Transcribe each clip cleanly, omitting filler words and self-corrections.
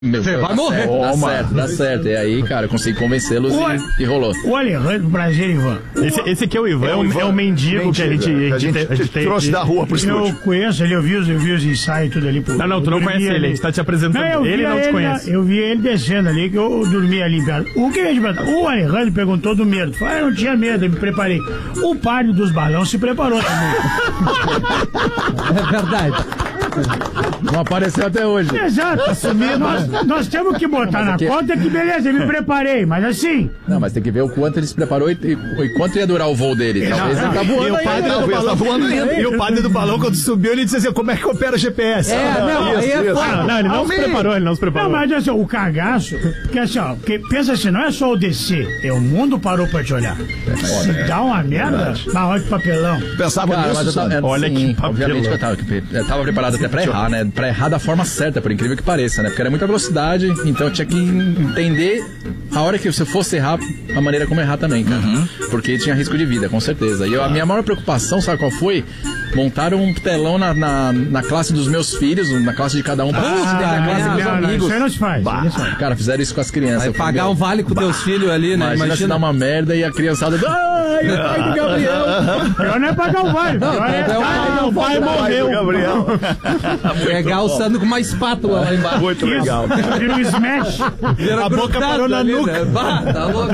Você vai morrer. Dá certo. E aí, cara, eu consegui convencê-los e rolou. O Alejandro, prazer, Ivan. Esse aqui é o Ivan, é um mendigo que a gente trouxe da rua pro estúdio. Eu conheço ele, eu vi os ensaios tudo ali. Não, tu não conhece ele, a gente tá te apresentando. Ele não te conhece. Eu vi ele descendo ali, que eu dormi ali. O que a gente perguntou? O Alejandro perguntou do medo. Falei, eu não tinha medo, eu me preparei. O padre dos balões se preparou também. É verdade. Não apareceu até hoje. Exato. Nós temos que botar na conta que beleza, eu me preparei, mas assim... Não, mas tem que ver o quanto ele se preparou e quanto ia durar o voo dele. Talvez ele tá voando ainda. E o padre do balão, quando subiu, ele disse assim, como é que opera o GPS? Ele não se preparou. Não, mas assim, o cagaço, porque assim, ó, pensa assim, não é só o descer, o mundo parou pra te olhar. Se dá uma merda, olha que papelão. Pensava nisso, olha que papelão. Obviamente que eu tava preparado até pra errar, né? Pra errar da forma certa, por incrível que pareça, né? Porque era muita velocidade, então eu tinha que entender a hora que se eu fosse errar, a maneira como errar também, cara. Porque tinha risco de vida, com certeza. E a minha maior preocupação, sabe qual foi? Montaram um telão na classe dos meus filhos, na classe de cada um, pra na classe dos meus amigos. Isso aí não se faz. Cara, fizeram isso com as crianças. Vai pagar um vale com teus filhos ali, né? Imagina se dá uma merda e a criançada... Ai, o pai do Gabriel! Pior não é pagar o vale. O pai morreu. Gabriel. Pegar o Sandro com uma espátula lá embaixo. Muito legal. Vira um smash. A boca parou na nuca. Tá louco.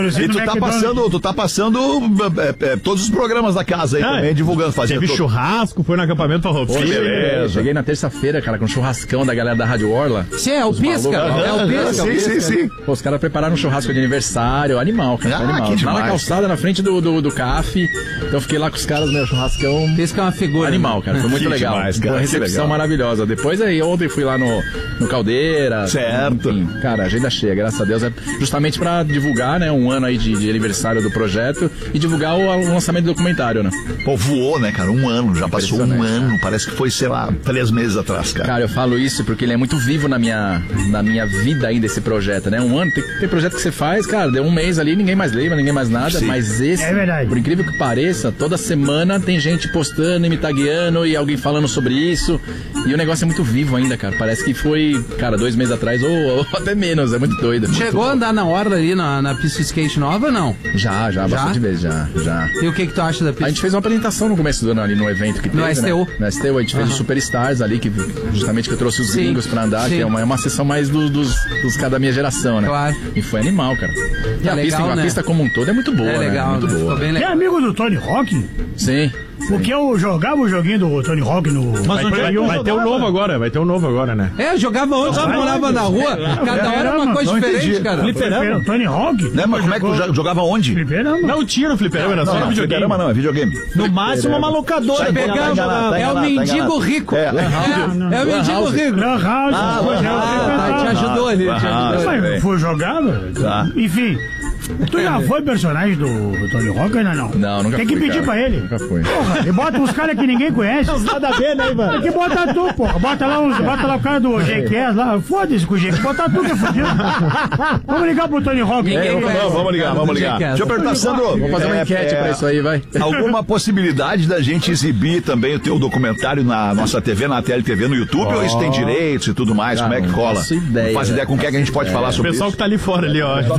E tu tá passando todos os programas da casa aí também, divulgando, fazendo. Teve churrasco, foi no acampamento Farroupilha. Beleza. Cheguei na terça-feira, cara, com um churrascão da galera da Rádio Orla. Sim, é o Pisca. É o Pisca. Sim. Pô, os caras prepararam um churrasco de aniversário, animal, cara. Animal. Lá na calçada, na frente do CAF. Então eu fiquei lá com os caras, meu churrascão. Pisca é uma figura. Animal, cara. Foi muito legal. Foi uma recepção maravilhosa. Depois aí, ontem fui lá no Caldeira. Certo. Enfim, cara, agenda cheia, graças a Deus. É justamente pra divulgar, né, um ano aí de aniversário do projeto e divulgar o lançamento do documentário, né? Pô, voou, né, cara? Um ano, já passou um ano. Parece que foi, sei lá, 3 meses atrás, cara. Cara, eu falo isso porque ele é muito vivo na minha vida ainda, esse projeto, né? Um ano, tem projeto que você faz, cara, deu um mês ali, ninguém mais lembra, ninguém mais nada, mas esse, é verdade. Por incrível que pareça, toda semana tem gente postando e me tagueando e alguém falando sobre isso, e o negócio é muito vivo ainda, cara, parece que foi, cara, 2 meses atrás ou até menos, é muito doido. Chegou a andar na orla ali na pista de skate nova ou não? Já, bastante vezes, já. E o que tu acha da pista? A gente fez uma apresentação no começo do ano ali no evento que teve, no STU. Né? No STU, a gente fez os Superstars ali, que justamente que eu trouxe os gringos pra andar, que é uma sessão mais dos caras da minha geração, né? Claro. E foi animal, cara. E a pista como um todo é muito boa, é legal, né? Muito boa. Ficou bem legal. É amigo do Tony Hawk? Sim. Porque eu jogava o joguinho do Tony Hawk no... Mas vai ter um novo agora, né? É, jogava onde? Morava na rua, cada hora uma coisa diferente, cara. Fliperama? Tony Hawk? Né, mas como é que tu jogava onde? Fliperama. Não tinha no fliperama, era só no videogame. Fliperama não, é videogame. No máximo uma locadora. É o mendigo rico. É o mendigo rico. Lan House. Te ajudou ali. Mas foi jogado? Enfim... Tu já foi personagem do Tony Hawk ou ainda não? Não, nunca fui. Tem que pedir pra ele. Nunca foi. Porra, e bota uns caras que ninguém conhece. Nada a ver, né, Ivan? Tem que botar tu, porra. Bota lá o cara do GQS lá. Foda-se com o GQS. Bota tu que é fudido. Vamos ligar pro Tony Hawk. Vamos ligar. Deixa eu perguntar, Sandro. Vamos fazer uma enquete pra isso aí, vai. Alguma possibilidade da gente exibir também o teu documentário na nossa TV, na TLTV, no YouTube? Ou isso tem direitos e tudo mais? Como é que rola? Não faz ideia com quem é que a gente pode falar sobre isso? O pessoal que tá ali fora ali, ó.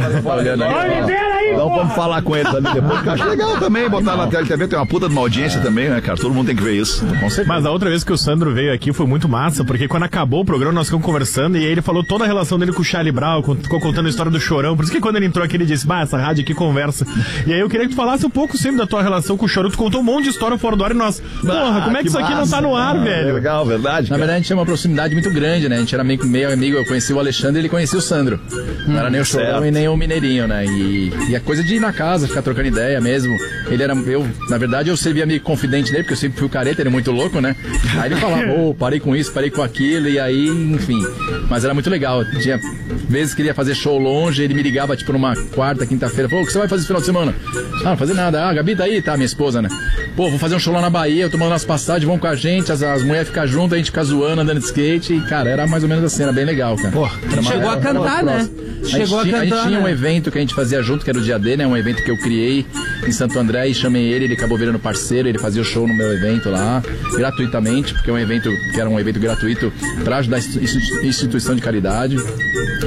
Então vamos falar com ele ali depois, que eu acho legal também botar na TLTV, tem uma puta de uma audiência também, né, cara? Todo mundo tem que ver isso. Mas a outra vez que o Sandro veio aqui foi muito massa, porque quando acabou o programa nós ficamos conversando e aí ele falou toda a relação dele com o Charlie Brown, ficou contando a história do Chorão, por isso que quando ele entrou aqui ele disse, essa rádio aqui conversa. E aí eu queria que tu falasse um pouco sempre da tua relação com o Chorão, tu contou um monte de história fora do ar e nós, porra, como é que isso aqui não tá no ar, velho? Legal, verdade. Na verdade a gente tinha uma proximidade muito grande, né? A gente era meio amigo, eu conheci o Alexandre e ele conhecia o Sandro. Não era nem o Chorão e nem o Mineirinho, né? E a coisa de ir na casa, ficar trocando ideia mesmo. Na verdade, eu servia meio confidente dele, porque eu sempre fui o careta, ele é muito louco, né? Aí ele falava, parei com isso, parei com aquilo, e aí, enfim. Mas era muito legal. Tinha vezes que ele ia fazer show longe, ele me ligava, tipo, numa quarta, quinta-feira, o que você vai fazer esse final de semana? Não fazer nada. A Gabi tá aí? Tá, minha esposa, né? Vou fazer um show lá na Bahia, eu tô mandando as passagens, vão com a gente, as mulheres ficam juntas, a gente fica zoando, andando de skate, e, cara, era mais ou menos assim, era bem legal, cara. Chegou a cantar, né? A gente tinha um evento que a gente fazia junto, que era o Dia D, né? Um evento que eu criei em Santo André e chamei ele acabou virando parceiro, ele fazia o show no meu evento lá, gratuitamente, porque é um evento que era um evento gratuito para ajudar a instituição de caridade.